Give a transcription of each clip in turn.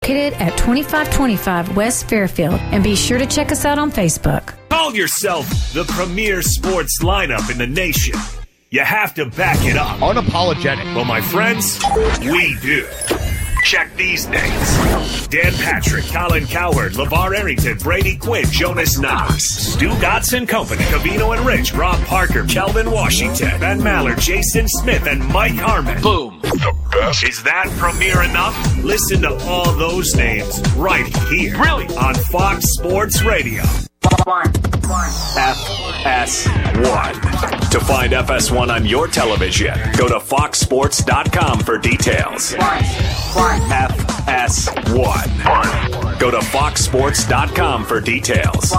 located at 2525 West Fairfield. And be sure to check us out on Facebook. Call yourself the premier sports lineup in the nation. You have to back it up. Unapologetic. Well, my friends, we do. Check these names: Dan Patrick, Colin Cowherd, LeVar Arrington, Brady Quinn, Jonas Knox, Stu Gotson Company, Covino and Rich, Rob Parker, Kelvin Washington, Ben Maller, Jason Smith, and Mike Harmon. Boom. The best. Is that premier enough? Listen to all those names right here. Really? On Fox Sports Radio. FS1. To find FS1 on your television, go to foxsports.com for details. FS1. Go to foxsports.com for details.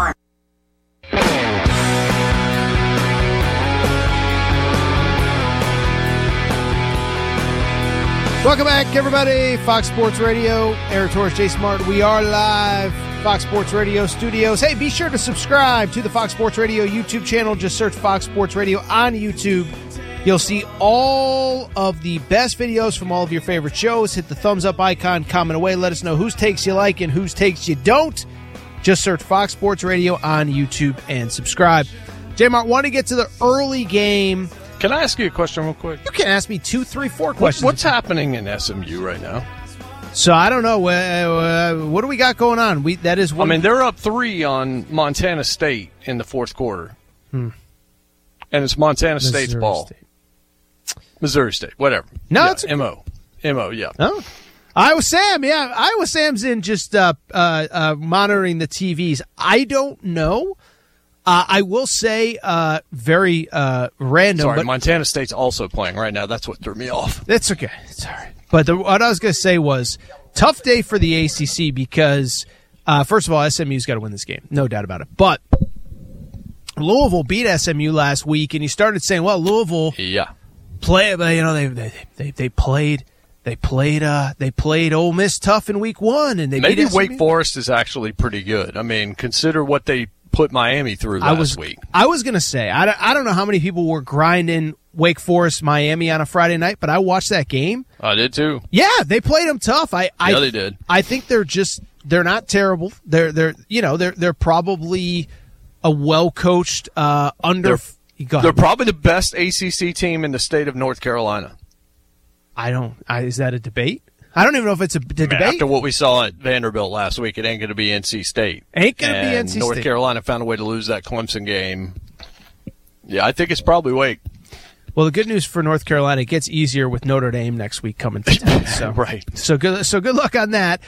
Welcome back, everybody. Fox Sports Radio. Eric Torres, Jason Martin. We are live. Fox Sports Radio studios. Hey, be sure to subscribe to the Fox Sports Radio YouTube channel. Just search Fox Sports Radio on YouTube. You'll see all of the best videos from all of your favorite shows. Hit the thumbs up icon, comment away. Let us know whose takes you like and whose takes you don't. Just search Fox Sports Radio on YouTube and subscribe. J-Mart, want to get to the early game. Can I ask you a question real quick? You can ask me 2, 3, 4 questions. What's happening in SMU right now? So I don't know. What do we got going on? They're up 3 on Montana State in the fourth quarter. And it's Montana State's ball. Missouri State, whatever. No, yeah, it's MO, yeah. Oh. Iowa Sam, yeah. Iowa Sam's in just monitoring the TVs. I don't know. I will say very random. Sorry, but Montana State's also playing right now. That's what threw me off. That's okay. It's all right. But what I was going to say was, tough day for the ACC because, first of all, SMU's got to win this game. No doubt about it. But Louisville beat SMU last week, and you started saying, well, Louisville they played Ole Miss tough in week 1. And maybe beat Wake Forest is actually pretty good. I mean, consider what they put Miami through last week. I was going to say, I don't know how many people were grinding Wake Forest, Miami on a Friday night, but I watched that game. I did too. Yeah, they played them tough. They did. I think they're not terrible. They're probably a well-coached They're probably the best ACC team in the state of North Carolina. Is that a debate? I don't even know if it's a debate. After what we saw at Vanderbilt last week, it ain't going to be NC State. North Carolina found a way to lose that Clemson game. Yeah, I think it's probably Wake. Well, the good news for North Carolina, it gets easier with Notre Dame next week coming to town. So. Right. So good luck on that.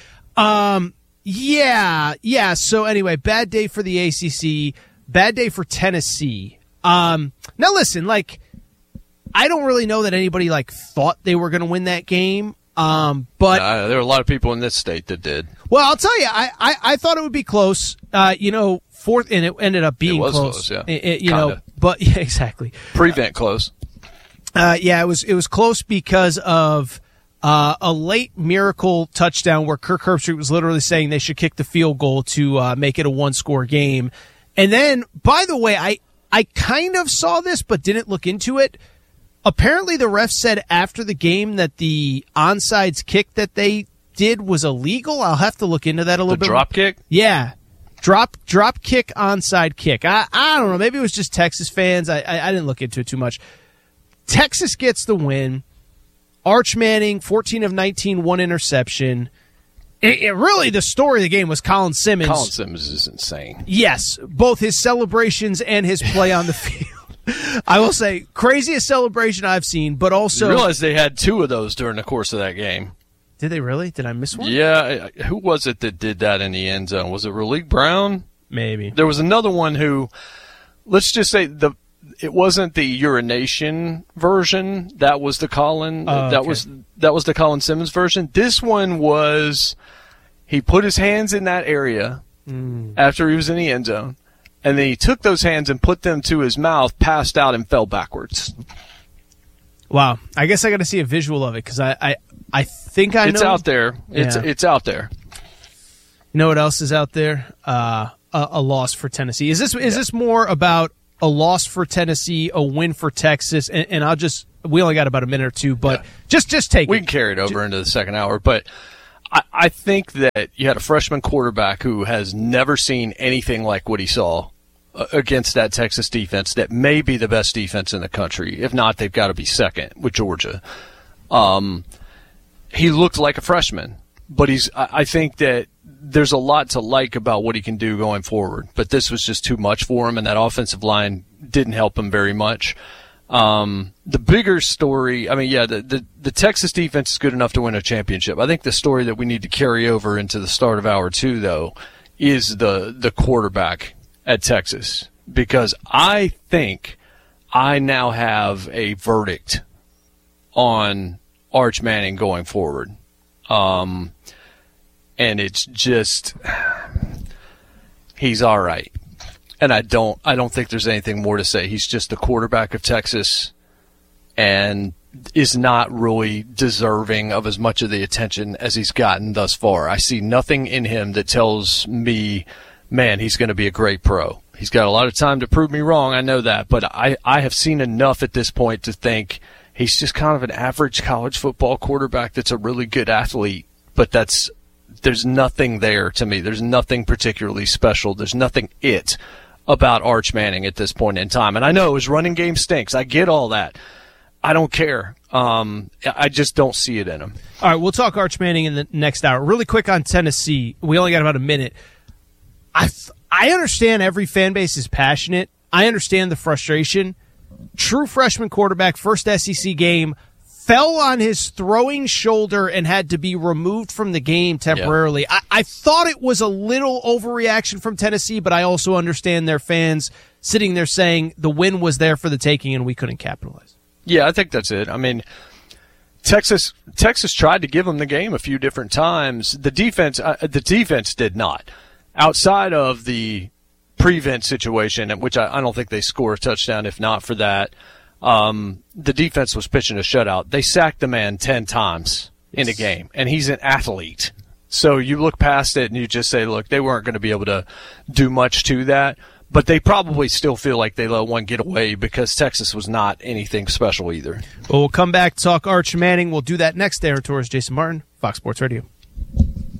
Yeah. So anyway, bad day for the ACC, bad day for Tennessee. Now listen, I don't really know that anybody thought they were going to win that game. But there are a lot of people in this state that did. Well, I'll tell you, I thought it would be close. Fourth, and it ended up being close. Yeah. But yeah, exactly. Prevent close. It was close because of a late miracle touchdown where Kirk Herbstreit was literally saying they should kick the field goal to make it a 1-score game. And then, by the way, I kind of saw this but didn't look into it. Apparently, the ref said after the game that the onside kick that they did was illegal. I'll have to look into that a little bit. The drop kick? Yeah. Drop kick, onside kick. I don't know. Maybe it was just Texas fans. I didn't look into it too much. Texas gets the win. Arch Manning, 14 of 19, 1 interception. It really, the story of the game was Colin Simmons. Colin Simmons is insane. Yes, both his celebrations and his play on the field. I will say, craziest celebration I've seen, but also... You realize they had 2 of those during the course of that game. Did they really? Did I miss one? Yeah. Who was it that did that in the end zone? Was it Raleigh Brown? Maybe. There was another one who, let's just say, it wasn't the urination version. That was the Colin. That was the Colin Simmons version. This one was he put his hands in that area after he was in the end zone. And then he took those hands and put them to his mouth, passed out, and fell backwards. Wow. I guess I got to see a visual of it because I think I know. It's out there. Yeah. It's out there. You know what else is out there? A loss for Tennessee. Is this more about a loss for Tennessee, a win for Texas? And we only got about a minute or two, but just take it. We can carry it over into the second hour. But I think that you had a freshman quarterback who has never seen anything like what he saw against that Texas defense that may be the best defense in the country. If not, they've got to be second with Georgia. He looked like a freshman, but I think that there's a lot to like about what he can do going forward. But this was just too much for him, and that offensive line didn't help him very much. The bigger story, the Texas defense is good enough to win a championship. I think the story that we need to carry over into the start of hour 2, though, is the quarterback at Texas, because I think I now have a verdict on Arch Manning going forward. And it's just, he's all right. And I don't think there's anything more to say. He's just the quarterback of Texas and is not really deserving of as much of the attention as he's gotten thus far. I see nothing in him that tells me, man, he's going to be a great pro. He's got a lot of time to prove me wrong, I know that, but I have seen enough at this point to think he's just kind of an average college football quarterback that's a really good athlete, but there's nothing there to me. There's nothing particularly special. There's nothing about Arch Manning at this point in time. And I know his running game stinks. I get all that. I don't care. I just don't see it in him. All right, we'll talk Arch Manning in the next hour. Really quick on Tennessee. We only got about a minute. I understand every fan base is passionate. I understand the frustration. True freshman quarterback, first SEC game, fell on his throwing shoulder and had to be removed from the game temporarily. Yeah. I thought it was a little overreaction from Tennessee, but I also understand their fans sitting there saying the win was there for the taking and we couldn't capitalize. Yeah, I think that's it. I mean, Texas tried to give them the game a few different times. The defense did not. Outside of the prevent situation, which I don't think they score a touchdown if not for that, the defense was pitching a shutout. They sacked the man 10 times in a game, and he's an athlete. So you look past it and you just say, look, they weren't going to be able to do much to that, but they probably still feel like they let one get away because Texas was not anything special either. Well, we'll come back, talk Arch Manning. We'll do that next. Aaron Torres, Jason Martin, Fox Sports Radio.